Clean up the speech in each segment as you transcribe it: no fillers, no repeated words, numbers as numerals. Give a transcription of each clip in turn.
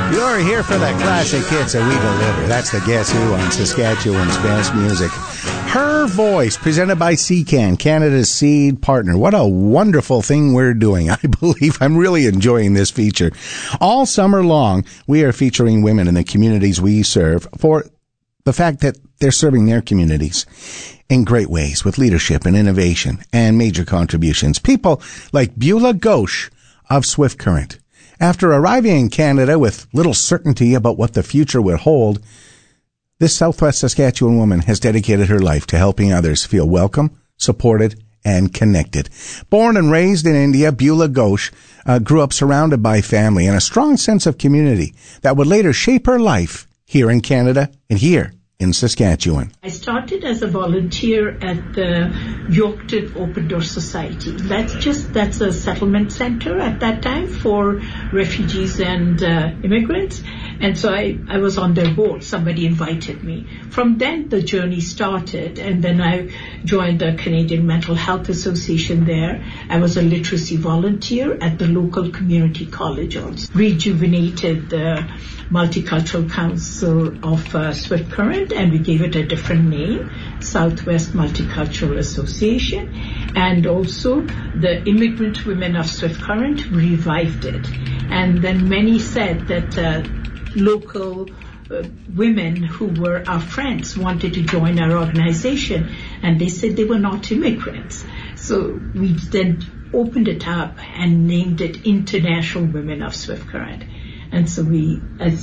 You're here for the classic hits that we deliver. That's the Guess Who on Saskatchewan's best music. Her Voice, presented by CCAN, Canada's seed partner. What a wonderful thing we're doing. I believe I'm really enjoying this feature. All summer long, we are featuring women in the communities we serve for the fact that they're serving their communities in great ways with leadership and innovation and major contributions. People like Beulah Ghosh of Swift Current. After arriving in Canada with little certainty about what the future would hold, this Southwest Saskatchewan woman has dedicated her life to helping others feel welcome, supported, and connected. Born and raised in India, Beulah Ghosh grew up surrounded by family and a strong sense of community that would later shape her life here in Canada and here in Saskatchewan. I started as a volunteer at the Yorkton Open Door Society. That's a settlement center at that time for refugees and immigrants. And so I was on their board. Somebody invited me. From then the journey started, and then I joined the Canadian Mental Health Association there. I was a literacy volunteer at the local community college also. Rejuvenated the Multicultural Council of Swift Current, and we gave it a different name, Southwest Multicultural Association, and also the Immigrant Women of Swift Current revived it. And then many said that local women who were our friends wanted to join our organization, and they said they were not immigrants. So we then opened it up and named it International Women of Swift Current. And so we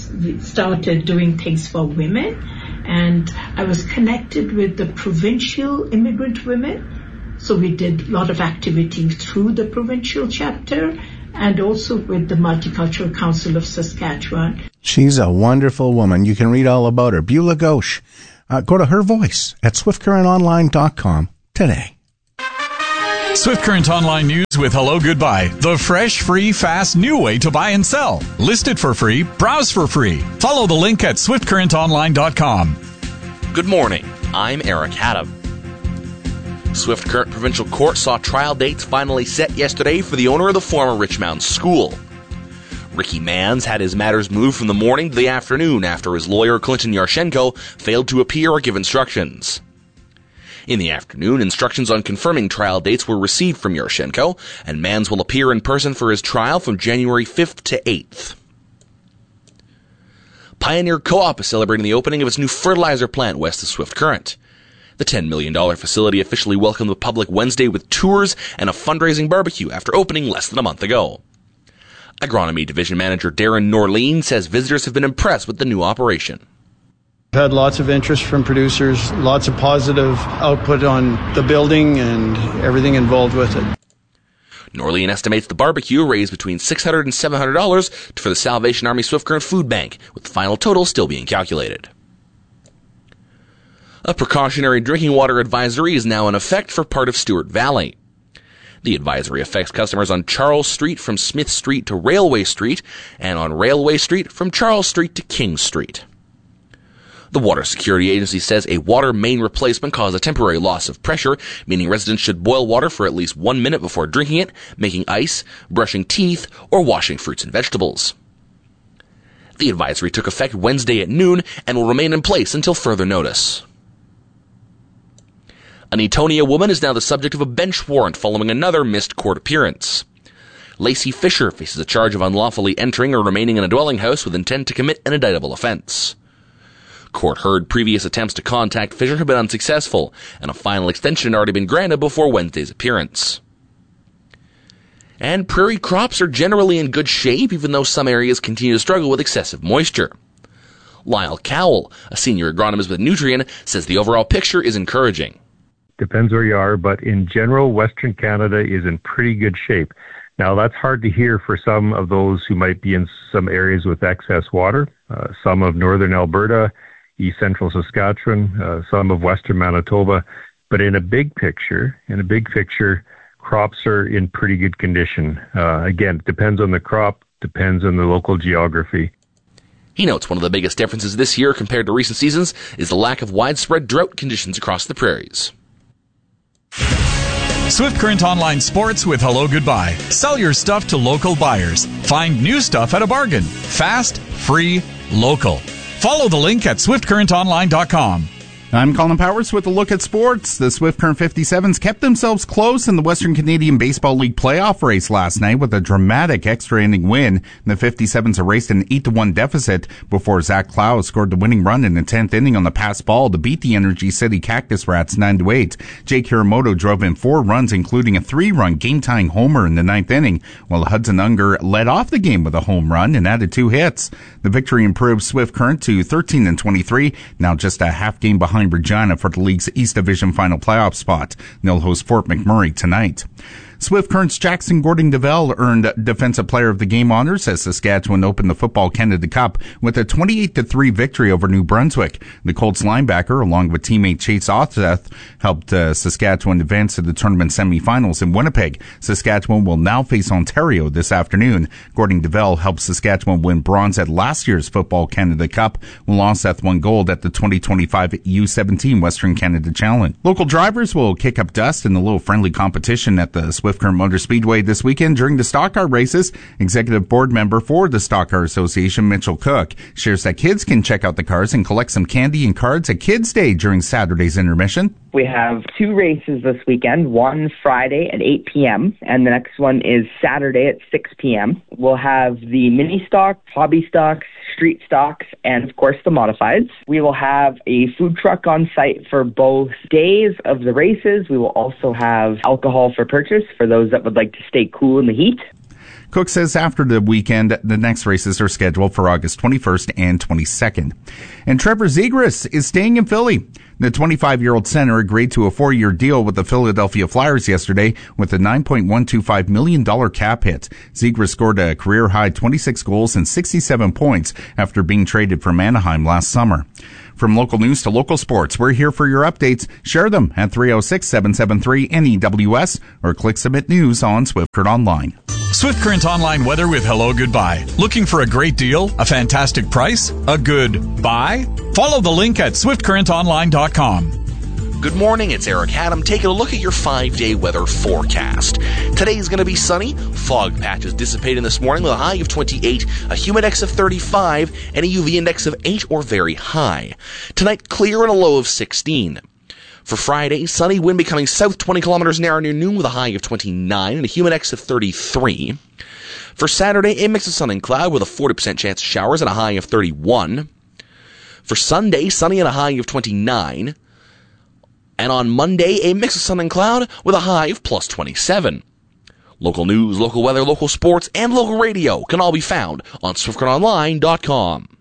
started doing things for women, and I was connected with the provincial immigrant women. So we did a lot of activities through the provincial chapter and also with the Multicultural Council of Saskatchewan. She's a wonderful woman. You can read all about her. Beulah Ghosh. Go to Her Voice at swiftcurrentonline.com today. Swift Current Online News with Hello Goodbye. The fresh, free, fast, new way to buy and sell. List it for free. Browse for free. Follow the link at swiftcurrentonline.com. Good morning. I'm Eric Haddam. Swift Current Provincial Court saw trial dates finally set yesterday for the owner of the former Richmond School. Ricky Manns had his matters moved from the morning to the afternoon after his lawyer Clinton Yarchenko failed to appear or give instructions. In the afternoon, instructions on confirming trial dates were received from Yarchenko, and Manns will appear in person for his trial from January 5th to 8th. Pioneer Co-op is celebrating the opening of its new fertilizer plant west of Swift Current. The $10 million facility officially welcomed the public Wednesday with tours and a fundraising barbecue after opening less than a month ago. Agronomy Division Manager Darren Norleen says visitors have been impressed with the new operation. We've had lots of interest from producers, lots of positive output on the building and everything involved with it. Norleen estimates the barbecue raised between $600 and $700 for the Salvation Army Swift Current Food Bank, with the final total still being calculated. A precautionary drinking water advisory is now in effect for part of Stewart Valley. The advisory affects customers on Charles Street from Smith Street to Railway Street, and on Railway Street from Charles Street to King Street. The Water Security Agency says a water main replacement caused a temporary loss of pressure, meaning residents should boil water for at least 1 minute before drinking it, making ice, brushing teeth, or washing fruits and vegetables. The advisory took effect Wednesday at noon and will remain in place until further notice. An Etonia woman is now the subject of a bench warrant following another missed court appearance. Lacey Fisher faces a charge of unlawfully entering or remaining in a dwelling house with intent to commit an indictable offense. Court heard previous attempts to contact Fisher have been unsuccessful, and a final extension had already been granted before Wednesday's appearance. And prairie crops are generally in good shape, even though some areas continue to struggle with excessive moisture. Lyle Cowell, a senior agronomist with Nutrien, says the overall picture is encouraging. Depends where you are, but in general, Western Canada is in pretty good shape. Now, that's hard to hear for some of those who might be in some areas with excess water, some of northern Alberta, east central Saskatchewan, some of western Manitoba. But in a big picture, crops are in pretty good condition. Again, it depends on the crop, depends on the local geography. He notes one of the biggest differences this year compared to recent seasons is the lack of widespread drought conditions across the prairies. Swift Current Online Sports with Hello Goodbye. Sell your stuff to local buyers. Find new stuff at a bargain. Fast, free, local. Follow the link at swiftcurrentonline.com. I'm Colin Powers with a look at sports. The Swift Current 57s kept themselves close in the Western Canadian Baseball League playoff race last night with a dramatic extra inning win. The 57s erased an 8-1 deficit before Zach Clow scored the winning run in the 10th inning on the pass ball to beat the Energy City Cactus Rats 9-8. Jake Hiramoto drove in 4 runs, including a 3-run game-tying homer in the 9th inning, while Hudson Unger led off the game with a home run and added 2 hits. The victory improved Swift Current to 13-23, now just a half game behind Regina for the league's East Division final playoff spot. They'll host Fort McMurray tonight. Swift Current's Jackson Gordon-Develle earned Defensive Player of the Game honors as Saskatchewan opened the Football Canada Cup with a 28-3 victory over New Brunswick. The Colts linebacker, along with teammate Chase Otheth, helped Saskatchewan advance to the tournament semifinals in Winnipeg. Saskatchewan will now face Ontario this afternoon. Gordon-Develle helped Saskatchewan win bronze at last year's Football Canada Cup, while Otheth won gold at the 2025 U17 Western Canada Challenge. Local drivers will kick up dust in a little friendly competition at the Swift Current Motor Speedway this weekend during the stock car races. Executive board member for the Stock Car Association, Mitchell Cook, shares that kids can check out the cars and collect some candy and cards at Kids Day during Saturday's intermission. We have 2 races this weekend, one Friday at 8 p.m., and the next one is Saturday at 6 p.m. We'll have the mini stock, hobby stocks, street stocks, and of course the modifieds. We will have a food truck on site for both days of the races. We will also have alcohol for purchase for those that would like to stay cool in the heat. Cook says after the weekend, the next races are scheduled for August 21st and 22nd. And Trevor Zegras is staying in Philly. The 25-year-old center agreed to a 4-year deal with the Philadelphia Flyers yesterday with a $9.125 million cap hit. Zegras scored a career-high 26 goals and 67 points after being traded from Anaheim last summer. From local news to local sports, we're here for your updates. Share them at 306-773-NEWS or click Submit News on Swift Current Online. Swift Current Online weather with Hello Goodbye. Looking for a great deal, a fantastic price, a good buy? Follow the link at swiftcurrentonline.com. Good morning, it's Eric Haddam taking a look at your 5-day weather forecast. Today is going to be sunny, fog patches dissipating this morning with a high of 28, a humidex of 35, and a UV index of 8 or very high. Tonight, clear and a low of 16. For Friday, sunny, wind becoming south 20 kilometers an hour near noon with a high of 29 and a humidex of 33. For Saturday, a mix of sun and cloud with a 40% chance of showers and a high of 31. For Sunday, sunny and a high of 29. And on Monday, a mix of sun and cloud with a high of plus 27. Local news, local weather, local sports, and local radio can all be found on SwiftCurrentOnline.com.